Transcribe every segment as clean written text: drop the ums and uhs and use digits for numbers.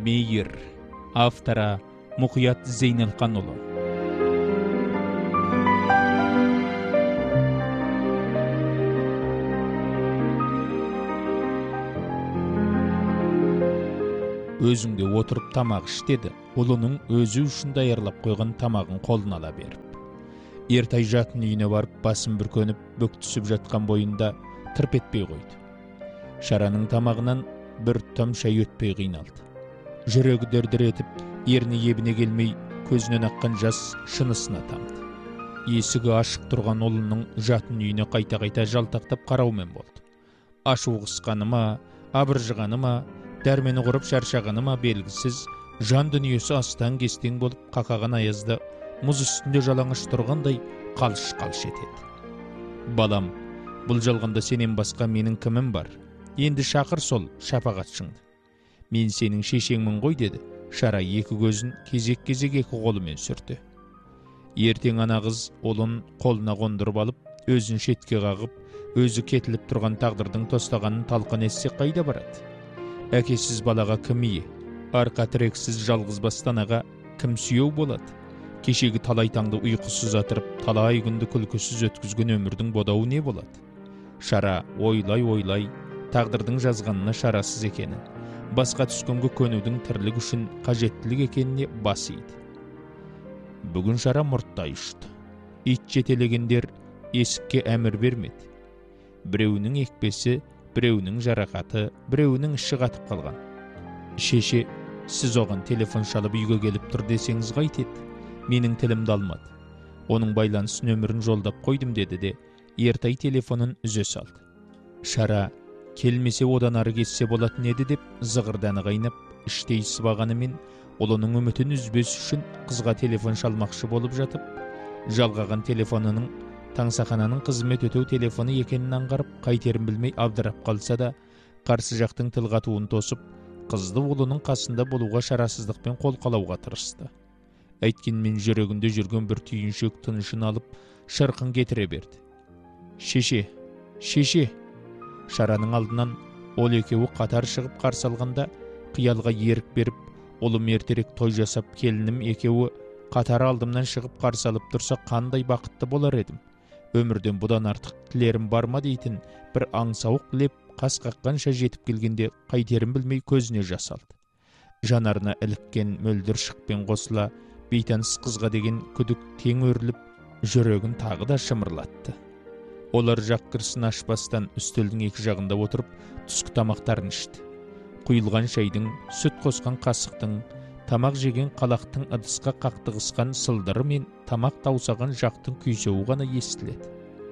Мейір. Автора Мұқият Зейнелқанұлы. Өзіңде отырып тамақ іш деді. Ұлының өзі үшін даярлап қойған тамағын қолына ала беріп. Ертай жатын үйіне барып, басын бүркеніп, бүк түсіп жатқан бойында тырп етпей қойды. Шараның тамағынан бір том шай өтпей қиналды. Жүрегі дір-дір етіп, ерні ебіне келмей, көзінен аққан жас шынысына тамды. Есігі ашық тұрған ұлының жатын үйіне қайта-қайта жалтақтап қараумен болды. Ашу қысқаны ма, абыржығаны ма, дәрмені құрып шаршағаны ма белгісіз, жан дүниесі астан-кестең болып қақаған аязда мұз үстінде жалаңаш тұрғандай қалш-қалш етеді. Балам, бұл жалғанда сенен басқа менің кімім бар? Енді шақыр сол шапағатшыңды. Мен сенің шешеңмін ғой деді. Шара екі көзін кезек-кезек екі қолымен сүрді. Ертең ана қыз ұлын қолына қондырып алып, өзін шетке қағып, өзі кетіліп тұрған тағдырдың тостағанын талқан етсе қайда барады? Әкесіз балаға кім ие? Арқа тірексіз жалғыз анаға кім сүйеу болады? Кешегі талай таңды ұйқысыз атырып, талай күнді күлкісіз өткізген өмірдің бодауы не болады? Шара ойлай-ойлай, тағдырдың жазғанына шарасыз екенін, басқа түскенге көнудің тірлік үшін қажеттілік екеніне бас иді. Бүгін Шара мұрттай ұшты. Ит жетелегендер есікке әмір бермеді. Біреуінің екпесі, біреуінің жарақаты, біреуінің іші қатып қалған. Шеше, сіз оған телефон шалып үйге келіп тұр десеңіз қайтеді? Менің тілімді алмады. Оның байланыс нөмірін жолдап қойдым деді де, Ертай телефонын үзе салды. Шара, келмесе одан ары кетсе болатын еді деп, зығырданы қайнап, іштей сыбағанымен, ұлының үмітін үзбес үшін қызға телефон шалмақшы болып жатып, жалғаған телефонының Таңсақананың қызмет өтеу телефоны екенін аңғарып, қайтерін білмей абдырап қалса да, қарсы жақтың тілғатуын тосып, қызды ұлының қасында болуға шарасыздықпен қол қалауға тырысты. Әйткенмен жүрегінде жүрген бір түйіншек тынышын алып, шырқын кетіре берді. Шеше, шеше! Шараның алдынан ол екеуі қатар шығып қарсы алғанда, қиялға ерік беріп, ұлым ертерек той жасап, келінім екеуі қатар алдымнан шығып қарсы алып тұрса, қандай бақытты болар едім. Өмірден бұдан артық тілерім бар ма дейтін бір аңсауық леп қас қаққанша жетіп келгенде қайтерін білмей көзіне жас алды. Жанарына іліккен мөлдір шықпен қосыла, бейтаныс қызға деген күдік тең өріліп, жүрегін тағы да шымырлатты. Олар жақ кірсін ашпастан үстелдің екі жағында отырып, түскі тамақтарын ішті. Құйылған шайдың, сүт қосқан қасықтың, тамақ жеген қалақтың ыдысқа қақтығысқан сылдыры мен тамақ таусаған жақтың күйсеуі ғана естіледі.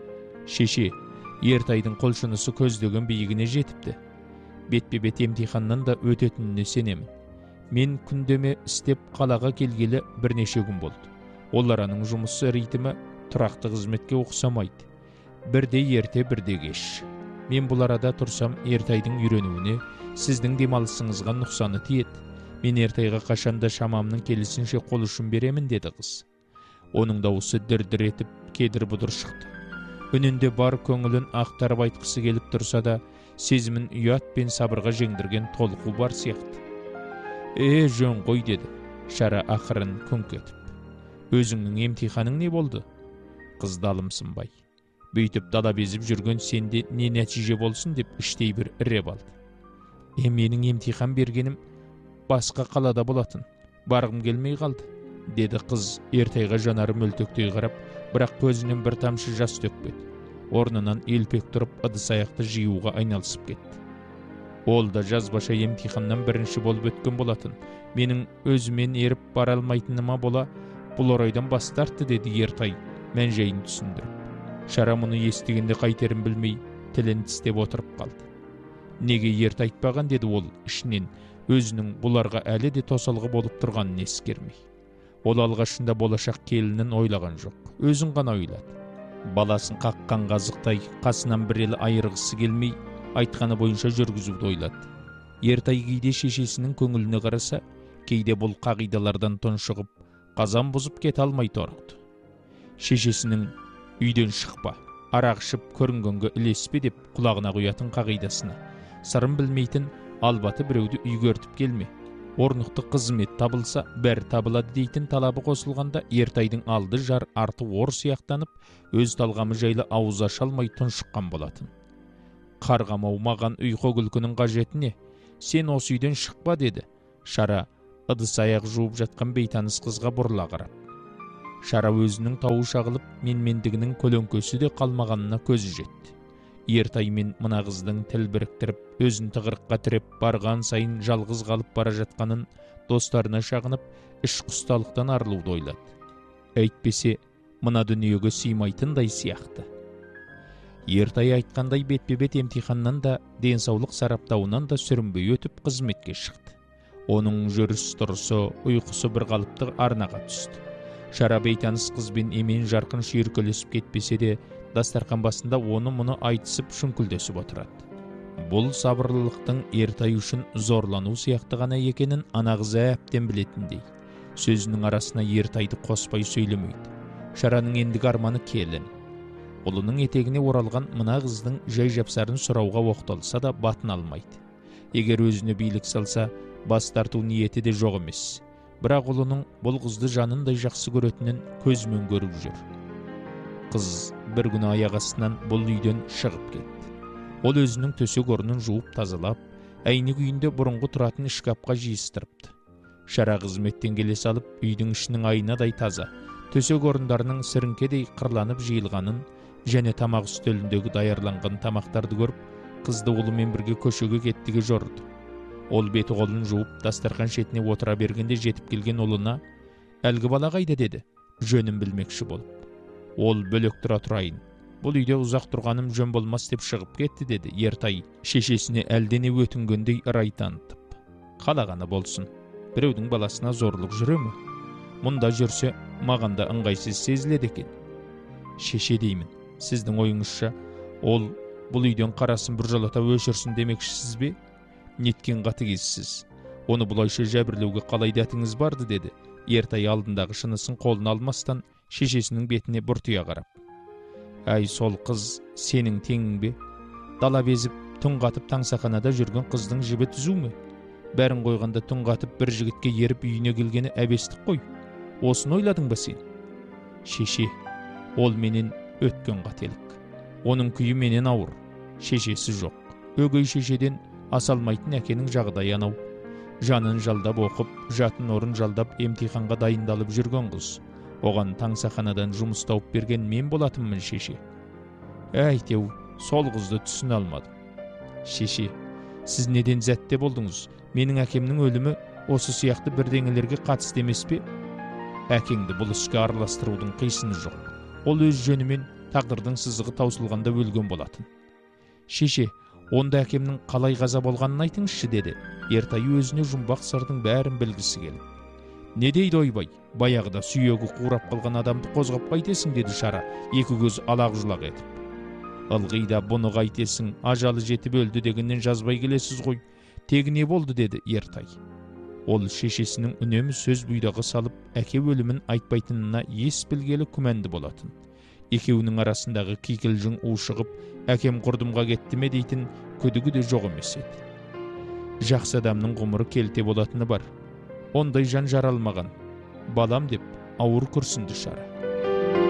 Шеше, Ертайдың қолшынысы көздеген биігіне жетіпті. Бетпе-бет емтиханнан да өтетініне сенемін. Мен күндеме істеп қалаға келгелі бірнеше күн болды. Ол араның жұмысы ритмі тұрақты қызметке ұқсамайды. Бірде ерте, бірде кеш. Мен бұл арада тұрсам, Ертайдың үйренуіне, сіздің демалысыңызға нұқсаны тиеді. Мен Ертайға қашанда шамамның келісінше қол ұшын беремін, деді қыз. Оның дауысы дір-дір етіп, кедір-бұдыр шықты. Үнінде бар көңілін ақтарып айтқысы келіп тұрса да, сезімін ұят пен сабырға жеңдірген толқу бар сияқты. Жөн ғой, деді. Шара ақырын күңк етіп. Өзіңнің емтиханың не болды? Қызды алымсынбай. Бүйтіп дала безіп жүрген сенде не нәтиже болсын деп іштей бір іреп алды. Менің емтихан бергенім басқа қалада болатын. Барғым келмей қалды, деді қыз Ертайға жанары мөлтектей қарап, бірақ көзінен бір тамшы жас төкпеді. Орнынан елпек тұрып, ыдыс аяқты жиюға айналысып кетті. Ол да жазбаша емтиханнан бірінші болып өткен болатын. Менің өзімен еріп бара алмайтыныма бола, бұл орайдан бас тартты, деді Ертай мән-жайын түсіндіріп. Шара мұны естігенде қайтерін білмей, тілін тістеп отырып қалды. Неге ерте айтпаған, деді ол ішінен, өзінің бұларға әлі де тосалғы болып тұрғанын ескермей. Ол алғашында болашақ келінін ойлаған жоқ, өзін ғана ойлады. Баласын қаққан қазықтай қасынан бір елі айырғысы келмей, айтқаны бойынша жүргізуді ойлады. Ертай кейде шешесінің көңіліне қараса, кейде бұл қағидалардан тұншығып, қазан бұзып кете алмай торықты. Шешесінің үйден шықпа, арақ ішіп көрінгенге ілеспе деп құлағына құятын қағидасына, сырын білмейтін албаты біреуді үйге ертіп келме, Орнықты қызмет табылса, бәрі табылады дейтін талабы қосылғанда, Ертайдың алды жар арты ор сияқтанып, өз талғамы жайлы ауыз аша алмай тұншыққан болатын. Қарғамау маған ұйқы күлкінің қажеті не? Сен осы үйден шықпа деді. Шара ыдыс аяқ жуып жатқан бейтаныс қызға бұрыла қарап. Шара өзінің тауы шағылып, менмендігінің көлеңкесі де қалмағанына көзі жетті. Ертай мен мына қыздың тіл біріктіріп, өзін тығырыққа тіреп, барған сайын жалғыз қалып бара жатқанын достарына шағынып, іш құсталықтан арылуды ойлады. Әйтпесе, мына дүниеге сыймайтындай сияқты. Ертай айтқандай бетпе-бет емтиханнан да, денсаулық сараптауынан да сүрінбей өтіп қызметке шықты. Оның жүріс-тұрысы, ұйқысы бір қалыпты арнаға түсті. Шара бейтаныс қызбен емен жарқын шүйіркелесіп кетпесе де, дастархан басында оны-мұны айтысып шүңкілдесіп отырады. Бұл сабырлылықтың Ертай үшін зорлану сияқты ғана екенін ана қыз әбден білетіндей. Сөзінің арасына Ертайды қоспай сөйлемейді. Шараның ендігі арманы келін. Ұлының етегіне оралған мына қыздың жай жапсарын сұрауға оқталса да батын алмайды. Егер өзіне билік салса, бас тарту ниеті де жоқ емес. Бірақ ұлының бұл қызды жанындай жақсы көретінін көзімен көріп жүр. Қыз бір күні аяқ астынан бұл үйден шығып кетті. Ол өзінің төсек орнын жуып тазалап, әйнек үйінде бұрынғы тұратын шкафқа жиыстырыпты. Шара қызметтен келе салып, үйдің ішінің айнадай таза, төсек орындарының сіріңкедей қырланып жиылғанын және тамақ үстеліндегі даярланған тамақтарды көріп, қызды ұлымен бірге көшеге кеттіге жорды. Ол беті қолын жуып, дастархан шетіне отыра бергенде жетіп келген ұлына, «Әлгі бала қайда?» деді, жөнін білмекші болып. Ол бөлек тұра тұрайын. Бұл үйде ұзақ тұрғаным жөн болмас деп шығып кетті деді Ертай, шешесіне әлдене өтінгендей ырай танытып. Қалағаны болсын. Біреудің баласына зорлық жүре ме? Мұнда жүрсе, маған да ыңғайсыз сезіледі екен. Шеше деймін, сіздің ойыңызша, ол бұл үйден қарасын біржолата өшірсін демекшісіз бе? Неткен қатыгезсіз. Оны бұлайша жәбірлеуге қалай дәтіңіз барды деді. Ертай алдындағы шынысын қолына алмастан шешесінің бетіне бұртия қарап. Әй, сол қыз сенің теңің бе? Дала безіп, түн қатып таңсақанада жүрген қыздың жібі түзу ме? Бәрін қойғанда түн қатып бір жігітке еріп үйіне келгені әбестік қой. Осыны ойладың ба сен? Шеше, ол менен өткен қателік. Оның күйі менен ауыр. Шешесі жоқ. Өгей шешеден аса алмайтын әкенің жағдайы анау. Жанын жалдап оқып, жатын орын жалдап емтиханға дайындалып жүрген қыз. Оған таңсақанадан жұмыс тауып берген мен болатынмын шеше. Әйтеу, сол қызды түсіне алмадым. Шеше, сіз неден зәтте болдыңыз? Менің әкемнің өлімі осы сияқты бірдеңелерге қатысты емес пе? Әкеңді бұл іске араластырудың қисыны жоқ. Ол өз жөнімен тағдырдың сызығы таусылғанда өлген болатын. Шеше, онда әкемнің қалай қаза болғанын айтыңызшы деді. Ертай өзіне жұмбақ сырдың бәрін білгісі келіп. Не дейді ойбай, баяғыда сүйегі қурап қалған адамды қозғап қайтесің деді Шара, екі көз алақ-жұлақ етіп. Ылғи да бұны қайтесің, ажалы жетіп өлді дегеннен жазбай келесіз ғой. Тегі не болды деді Ертай. Ол шешесінің үнемі сөз бұйдағы салып, әке өлімін айтпайтынына ес білгелі күмәнді болатын. Екеуінің арасындағы кикілжің ушығып, әкем құрдымға кетті ме дейтін күдігі де жоқ емес еді. Жақсы адамның ғұмыры келте болатыны бар. Ондай жан жаралмаған. Балам деп ауыр күрсінді Шара.